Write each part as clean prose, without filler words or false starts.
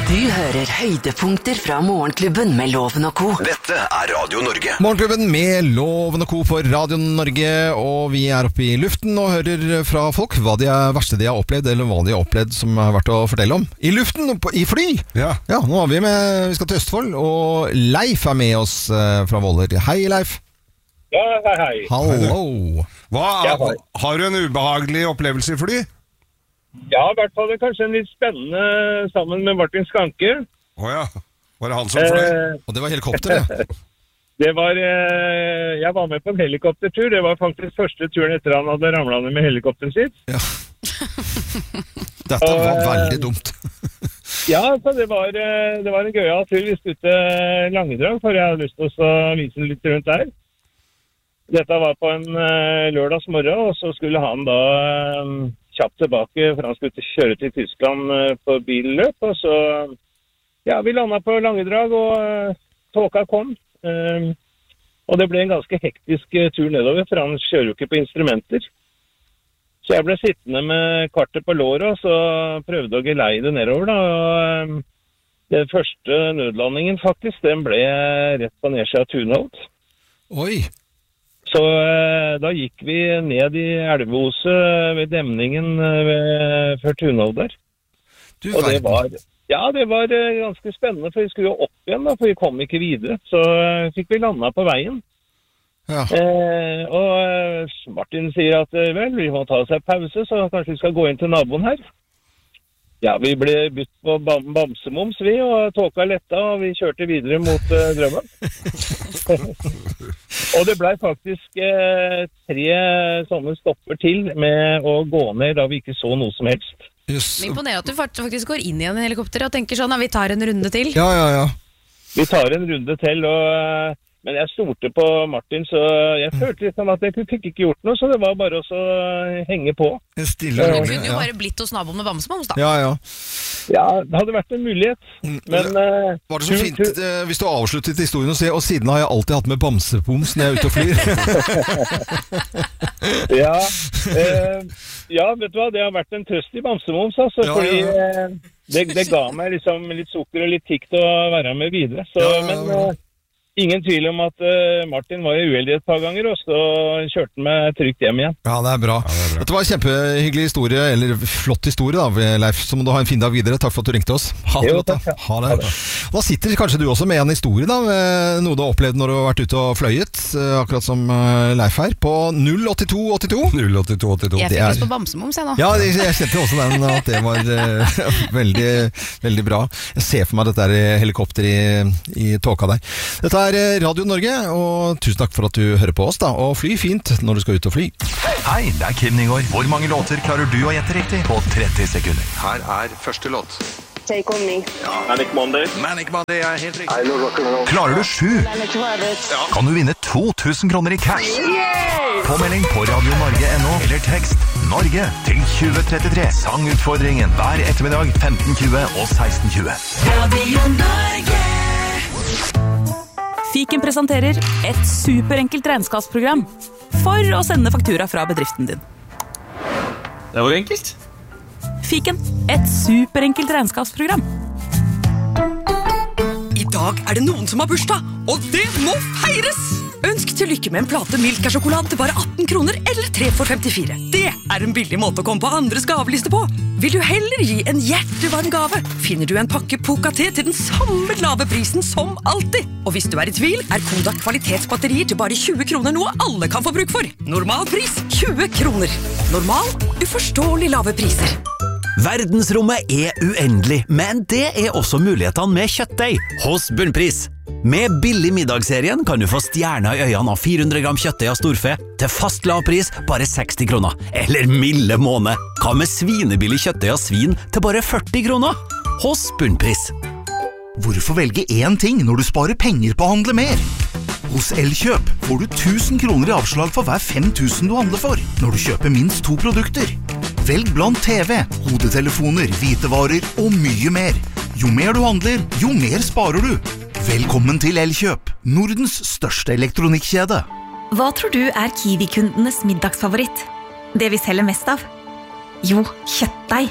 Du hører høydepunkter fra Morgenklubben med Loven og Co. Dette Radio Norge. Morgenklubben med Loven og Co for Radio Norge, og vi oppe i luften og hører fra folk hva det verste de har opplevd, eller hva de har opplevd som har vært å fortelle om. I luften, i fly! Ja, nå vi skal til Østfold, og Leif med oss fra Våler. Hei, Leif. Ja, hei. Hallo. Har du en ubehagelig opplevelse i fly? Ja, I hvert fall det kanskje en litt spennende sammen med Martin Skanke. Åja, var det han som fløy? Og det var helikopter, ja. Det var, jeg var med på en helikoptertur. Det var faktisk første turen etter han hadde ramlet ned med helikopteret sitt. Ja. Dette var veldig dumt. Ja, så det var en gøyal tur. Vi skulle til Langedrag, for jeg hadde lyst til å vise litt rundt der. Dette var på en lørdagsmorgen, og så skulle han da kjapt tilbake, for han skulle kjøre til Tyskland på billøp, og så, ja, vi landet på Langedrag, og tåka kom, og det ble en ganske hektisk tur nedover, for han kjører jo ikke på instrumenter. Så jeg ble sittende med kartet på låret, og så prøvde å geleide nedover da, og den første nødlandingen faktisk, den ble rett på nedsida av Tunholt. Oi! Så da gikk vi ned i elveoset ved demningen før Tunholt der. Og det var ganske spennende, for vi skulle jo opp igjen da, for vi kom ikke videre. Så fikk vi landet på veien. Ja. Og Martin sier at vel, vi må ta oss en pause, så kanskje vi skal gå inn til naboen her. Ja, vi ble bytt på bamsemums, vi, og tåka letta, og vi kjørte videre mot drømmen. Og det ble faktisk 3 sånne stopper til med å gå ned da vi ikke så noe som helst. Det imponerer at du faktisk går inn i en helikopter og tenker sånn, vi tar en runde til. Ja. Vi tar en runde til, men jeg stolte på Martin, så jeg følte litt som at jeg fikk ikke gjort noe, så det var bare å henge på. Du kunne jo bare blitt hos naboen med bamsemums da. Ja, det hadde vært en mulighet. Men var det så fint hvis du avsluttet historien og siden har jeg alltid hatt med bamsepums når jeg er ute og flyr? Ja, vet du hva, det har vært en trøst i bamsemums, altså, fordi det ga meg liksom litt sukker og litt tikk til å være med videre. Så, men ingen tvil om at Martin var uheldig et par ganger, og så kjørte han meg trygt hjem igjen. Ja, det er bra. Dette var en kjempehyggelig historie, eller flott historie da, Leif. Så må du ha en fin dag videre. Takk for at du ringte oss. Ha det godt da. Ha det. Da sitter kanskje du også med en historie da, med noe du har opplevd når du har vært ute og fløyet, akkurat som Leif her, på 08282. 08282. Jeg fikk lyst på bamsemums jeg nå. Ja, jeg kjente også den, at det var veldig, veldig bra. Jeg ser for meg dette helikopter i tåka der. Dette er Radio Norge, og tusen takk for at du hører på oss da, og fly fint når du skal ut og fly. Hei, det er Kim Nygaard. Hvor mange låter klarer du å gjette riktig på 30 sekunder? Her er første låt. Take on me. Ja, Manic Monday. Manic Monday er helt riktig. Klarer du 7? Kan du vinne 2000 kroner i cash? Påmelding på Radio Norge.no eller tekst Norge til 2033. Sangutfordringen hver ettermiddag 15:20 og 16:20. Radio Norge. Fiken presenterer et superenkelt regnskapsprogram for å sende faktura fra bedriften din. Det var enkelt. Fiken, et superenkelt regnskapsprogram. I dag er det noen som har bursdag, og det må feires! Ønsk til lykke med en plate Milka-sjokolade til bare 18 kroner eller 3 for 54. Det er en billig måte å komme på andres gaveliste på. Vil du heller gi en hjertevarm gave, finner du en pakke Poca-te til den samme lave prisen som alltid. Og hvis du er i tvil, er Kodak kvalitetsbatterier til bare 20 kroner noe alle kan få bruk for. Normal pris 20 kroner. Normal, uforståelig lave priser. Verdensrommet er uendelig, men det er også mulighetene med kjøttdeig hos Bunnpris. Med billig middagsserien kan du få stjerner i øynene av 400 gram kjøttdeig av storfe til fast lav pris bare 60 kroner. Eller milde måned. Hva med svinebillig kjøttdeig av svin til bare 40 kroner? Hos Bunnpris. Hvorfor velge én ting når du sparer penger på å handle mer? Hos Elkjøp får du 1000 kroner i avslag for hver 5000 du handler for, når du kjøper minst 2 produkter. Velg blant TV, hodetelefoner, hvitevarer og mye mer. Jo mer du handler, jo mer sparer du. Velkommen til Elkjøp, Nordens største elektronikkjede. Hva tror du er Kiwi-kundenes middagsfavoritt? Det vi selger mest av? Jo, kjøttdeig.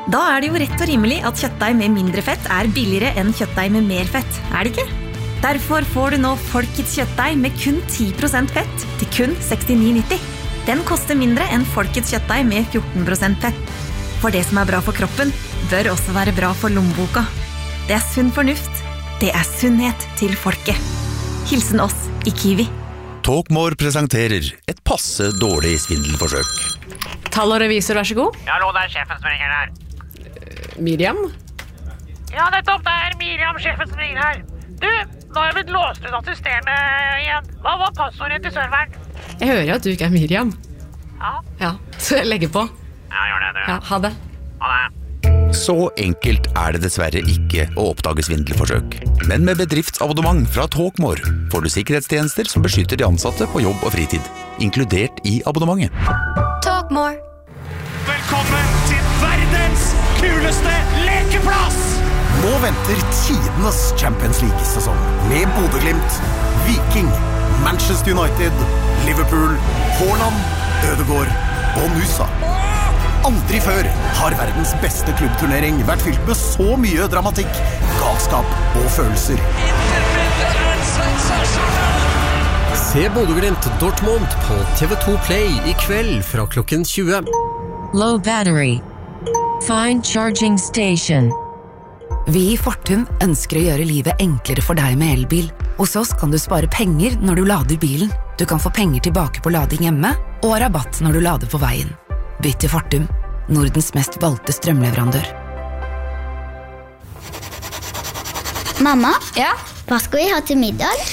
Da det jo rett og rimelig at kjøttdeig med mindre fett billigere enn kjøttdeig med mer fett, det ikke? Derfor får du nå Folkets kjøttdeig med kun 10% fett til kun 69,90. Den koster mindre enn Folkets kjøttdeig med 14% fett. For det som bra for kroppen, bør også være bra for lommeboka. Det sunn fornuft. Det sunnhet til folket. Hilsen oss i Kiwi. Talkmore presenterer et passe dårlig svindelforsøk. Tall og revisor, vær så god. Ja, hallo, det sjefen som ringer her. Miriam? Ja, nettopp, det Miriam, sjefen som ringer her. Du, nå har jeg blitt låst ut assisterende igjen. Hva var passordet til serveren? Jeg hører jo at du ikke Miriam. Ja. Så jeg legger på. Ja, gjør det, du. Ja, ha det. Ha det. Så enkelt det dessverre ikke å oppdage svindelforsøk. Men med bedriftsabonnement fra Talkmore får du sikkerhetstjenester som beskytter de ansatte på jobb og fritid, inkludert i abonnementet. Talkmore. Velkommen til verdens kuleste lekeplass! Nå venter tidenes Champions League-sesong med Bodø/Glimt, Viking, Manchester United, Liverpool, Haaland, Ødegaard og Nusa. Aldri før har verdens beste klubbturnering vært fylt med så mye dramatikk, galskap og følelser. Se Bodø/Glimt Dortmund på TV2 Play i kveld fra klokken 20. Low battery. Find charging station. Vi i Fortum ønsker å gjøre livet enklere for deg med elbil. Hos oss kan du spare penger når du lader bilen. Du kan få penger tilbake på lading hjemme, og rabatt når du lader på veien. Bytt til Fortum, Nordens mest valgte strømleverandør. Mamma? Ja? Hva skal vi ha til middag?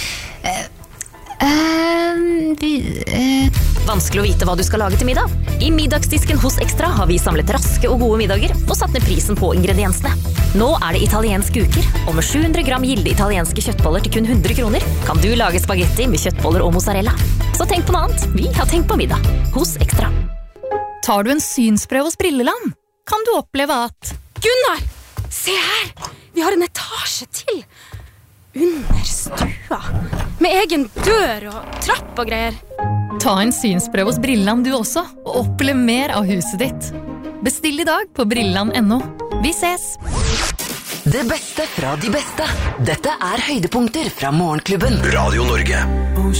Vanskelig å vite hva du skal lage til middag. I middagsdisken hos Extra har vi samlet raske og gode middager og satt ned prisen på ingrediensene. Nå det italiensk uker, og med 700 gram gilde italienske kjøttboller til kun 100 kroner kan du lage spagetti med kjøttboller og mozzarella. Så tenk på noe annet. Vi har tenkt på middag hos Extra. Tar du en synsprøve hos Brilleland, kan du oppleve at Gunnar, se her! Vi har en etasje til. Under stua. Med egen dør og trapp og greier. Ta en synsprøve hos Brilleland du også, og opplev mer av huset ditt. Bestill i dag på brilleland.no. Vi ses! Det beste fra de beste. Dette høydepunkter fra Morgenklubben. Radio Norge.